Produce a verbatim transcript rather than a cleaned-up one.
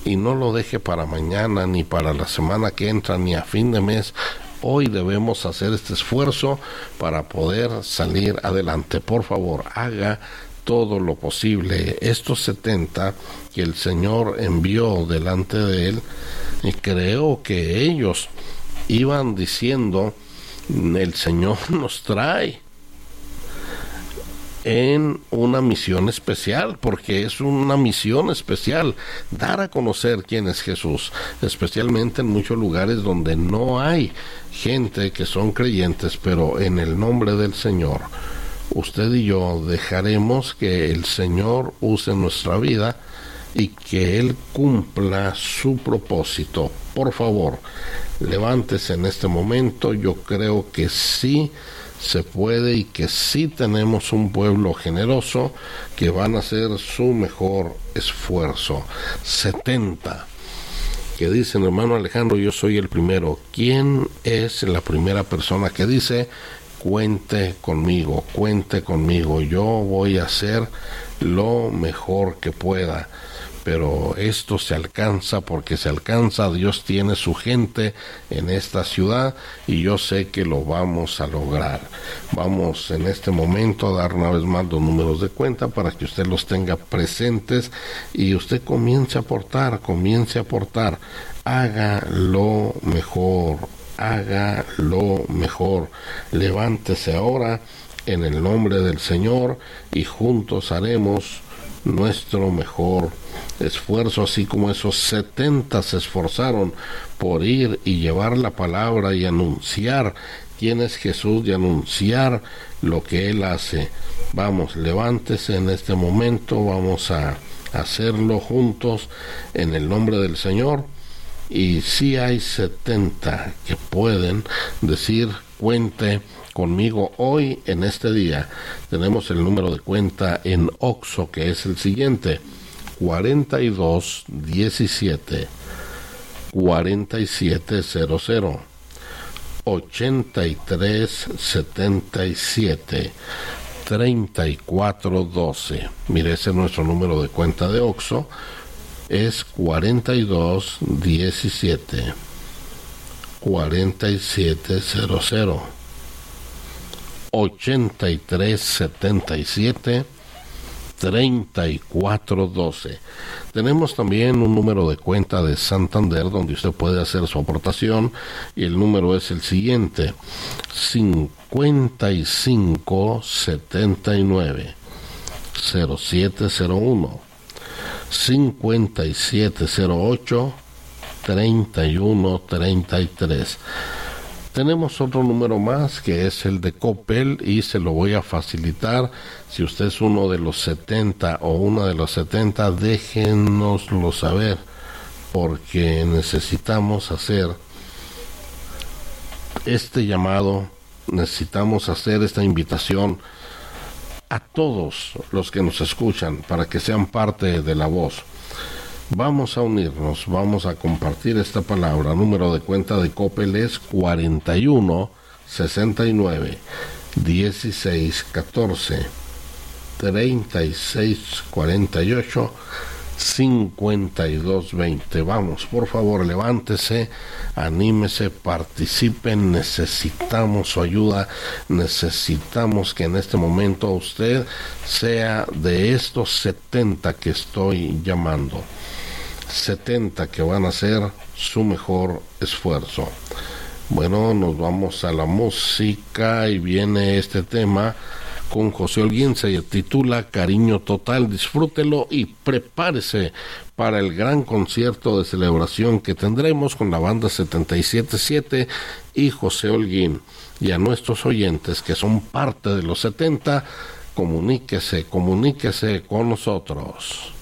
y no lo deje para mañana, ni para la semana que entra, ni a fin de mes. Hoy debemos hacer este esfuerzo para poder salir adelante. Por favor, haga todo lo posible. Estos setenta que el Señor envió delante de él, y creo que ellos iban diciendo: el Señor nos trae en una misión especial, porque es una misión especial, dar a conocer quién es Jesús, especialmente en muchos lugares donde no hay gente que son creyentes, pero en el nombre del Señor, usted y yo dejaremos que el Señor use nuestra vida y que Él cumpla su propósito. Por favor, levántese en este momento. Yo creo que sí se puede y que sí tenemos un pueblo generoso que van a hacer su mejor esfuerzo. setenta que dicen: hermano Alejandro, yo soy el primero. ¿Quién es la primera persona que dice: cuente conmigo, cuente conmigo, yo voy a hacer lo mejor que pueda? Pero esto se alcanza porque se alcanza. Dios tiene su gente en esta ciudad y yo sé que lo vamos a lograr. Vamos en este momento a dar una vez más los números de cuenta para que usted los tenga presentes y usted comience a aportar, comience a aportar. Haga lo mejor, haga lo mejor. Levántese ahora en el nombre del Señor y juntos haremos nuestro mejor esfuerzo, así como esos setenta se esforzaron por ir y llevar la palabra y anunciar quién es Jesús y anunciar lo que Él hace. Vamos, levántese en este momento, vamos a hacerlo juntos en el nombre del Señor. Y si hay setenta que pueden decir: cuente conmigo hoy en este día. Tenemos el número de cuenta en Oxxo, que es el siguiente: cuarenta y dos diecisiete cuarenta y siete cero cero ochenta y tres setenta y siete treinta y cuatro doce. Mire, ese es nuestro número de cuenta de Oxxo. Es cuarenta y dos diecisiete cuarenta y siete cero cero ochenta y tres setenta y siete treinta y cuatro doce. Tenemos también un número de cuenta de Santander donde usted puede hacer su aportación y el número es el siguiente: cincuenta y cinco setenta y nueve cero siete cero uno cincuenta y siete cero ocho treinta y uno treinta y tres. Tenemos otro número más que es el de Coppel y se lo voy a facilitar. Si usted es uno de los setenta o una de los setenta, déjenoslo saber, porque necesitamos hacer este llamado, necesitamos hacer esta invitación a todos los que nos escuchan para que sean parte de la voz. Vamos a unirnos, vamos a compartir esta palabra. Número de cuenta de Coppel es cuarenta y uno sesenta y nueve dieciséis catorce treinta y seis cuarenta y ocho cincuenta y dos veinte. Vamos, por favor, levántese, anímese, participen. Necesitamos su ayuda, necesitamos que en este momento usted sea de estos setenta que estoy llamando. setenta que van a hacer su mejor esfuerzo. Bueno, nos vamos a la música y viene este tema con José Holguín, se titula Cariño Total. Disfrútelo y prepárese para el gran concierto de celebración que tendremos con la banda setenta y siete siete y José Holguín. Y a nuestros oyentes que son parte de los setenta, comuníquese, comuníquese con nosotros.